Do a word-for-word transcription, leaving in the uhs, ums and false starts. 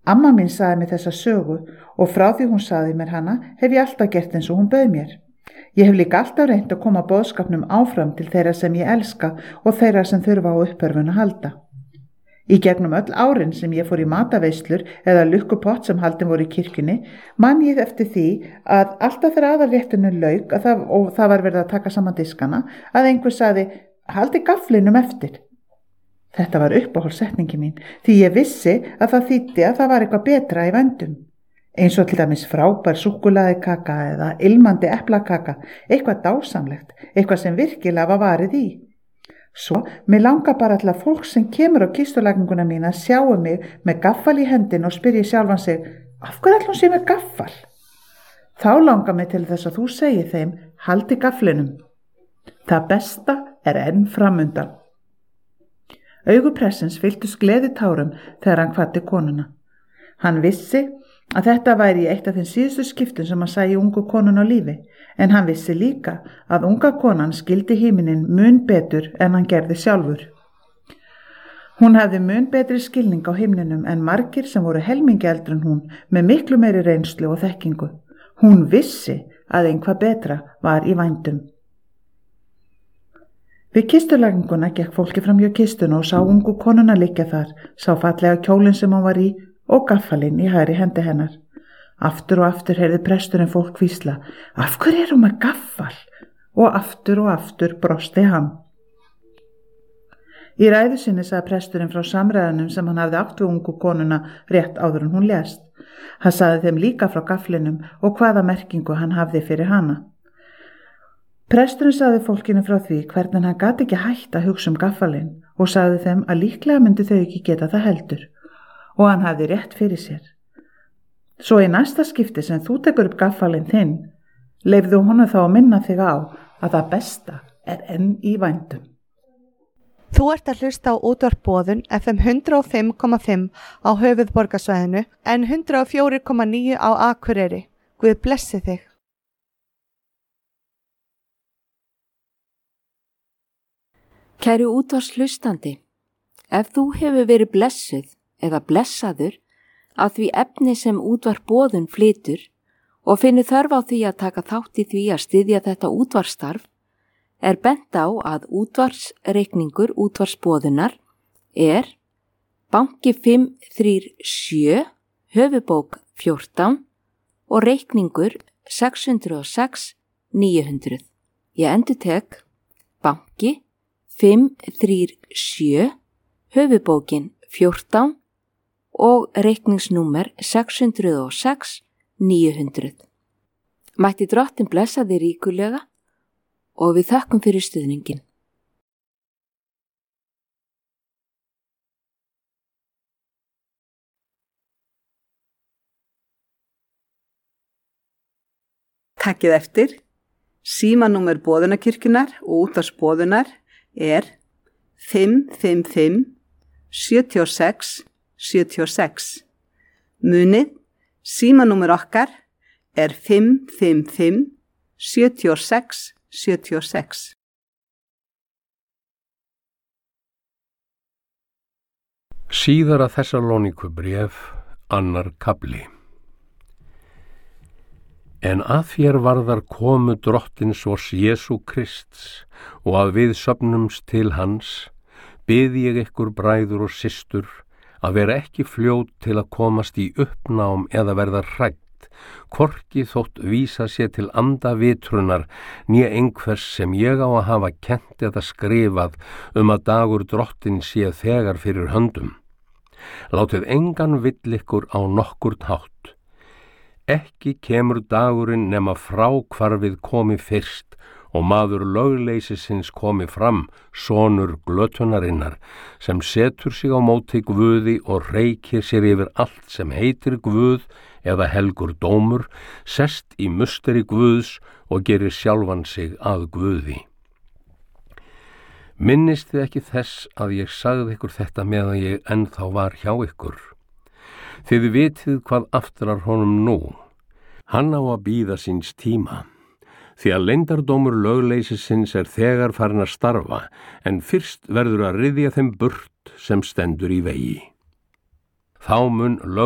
Amma mín sagði mér þessa sögu og frá því hún sagði mér hana hef ég alltaf gert eins og hún bauð mér. Ég hef líka alltaf reynt að koma boðskapnum áfram til þeirra sem ég elska og þeirra sem þurfa á uppörfun að halda. Í gegnum öll árin sem ég fór í mataveislur eða lukkupott sem haldin voru í kirkjunni, man ég eftir því að alltaf þegar aðalréttinu lauk að það, og það var verið að taka saman diskana, að einhver sagði, haldi gaflinum eftir. Þetta var uppáhaldssetningi mín, því ég vissi að það þýddi að það var eitthvað betra í vændum. Eins og til dæmis frábær súkkulaðikaka eða ilmandi eplakaka, eitthvað dásamlegt, eitthvað sem virkilega var varið í. Svo, mér langar bara til að fólk sem kemur á kistulagninguna mína sjáu mig með gaffal í hendin og spyrji sjálfan sig, af hverju ætlum sé með gaffal? Þá langar mig til þess að þú segir þeim, haldi gafflinum. Það besta er enn framundan. Augu pressins fylltust gleðitárum þegar hann kvaddi konuna. Hann vissi að þetta væri í eitt af þeim síðustu skiptum sem hann sæi ungu konun á lífi, en hann vissi líka að unga konan skildi himinin mun betur en hann gerði sjálfur. Hún hafði mun betri skilning á himninum en margir sem voru helmingi eldri en hún með miklu meiri reynslu og þekkingu. Hún vissi að einhvað betra var í vændum. Við kistulagninguna gekk fólki fram hjá kistuna og sá ungu konuna liggja þar, sá fallega kjólinn sem hann var í og gaffalinn í hægri hendi hennar. Aftur og aftur heyrði presturinn fólk hvísla, af hverju er hún með gaffal? Og aftur og aftur brosti hann. Í ræðu sinni sagði presturinn frá samræðunum sem hann hafði átt við ungu konuna rétt áður en hún lést. Hann sagði þeim líka frá gafflinum og hvaða merkingu hann hafði fyrir hana. Presturinn sagði fólkinu frá því hvernig hann gat ekki hætt að hugsa um gaffalinn og sagði þeim að líklega myndi þau ekki geta það heldur. Og hann hafði rétt fyrir sér. Svo í næsta skipti sem þú tekur upp gaffalinn þinn, leyfðu honum þá að minna þig á að það besta er enn í vændum. Þú ert að hlusta á útvarp Boðun F M hundrað og fimm komma fimm á höfuðborgarsvæðinu en hundrað og fjögur komma níu á Akureyri. Guð blessi þig. Kæru útvarpshlustandi, ef þú hefur verið blessuð eða blessaður að því efni sem útvarp Boðun flytur og finnur þörf á því að taka þátt í því að styðja þetta útvarpsstarf, er bent á að útvarpsreikningur útvarpsboðunar er banki fimm þrjú sjö, höfubók fjórtán og reikningur sex hundruð og sex níu hundruð. Ég endurtek banki fimm þrjú sjö, höfubókin fjórtán og reikningsnúmer sex hundruð og sex níu hundruð. Mætti Drottinn blessa þig ríkulega og við þökkum fyrir stuðningin. Takkið eftir, símanúmer Boðunarkirkjunnar og útvarpsboðunar er fimm fimm fimm sjö sex sjö sex. Munið, símanúmer okkar er fimm fimm fimm sjö sex sjö sex. Síðara Þessalóníku bréf, annar kafli. En að þér varðar komu Drottins vors Jesú Krists og að við söfnumst til hans, bið ég ykkur bræður og systur að vera ekki fljót til að komast í uppnám eða verða hrædd, hvorki þótt vísa sér til andavitrunar né einhvers sem ég á að hafa kennt eða skrifað um að dagur Drottins sé þegar fyrir höndum. Látið engan vill ykkur á nokkurt hátt. Ekki kemur dagurinn nema fráhvarfið komi fyrst og maður lögleysisins komi fram, sonur glötunarinnar, sem setur sig á móti Guði og reykir sér yfir allt sem heitir Guð eða helgur dómur, sest í musteri Guðs og gerir sjálfan sig að Guði. Minnist þið ekki þess að ég sagði ykkur þetta meðan ég ennþá var hjá ykkur? Þið vitið hvað aftrar honum nú. Hann á að bíða síns tíma. Því að leyndardómur lögleysisins er þegar farin að starfa, en fyrst verður að ryðja þeim burt sem stendur í vegi. Þá mun lög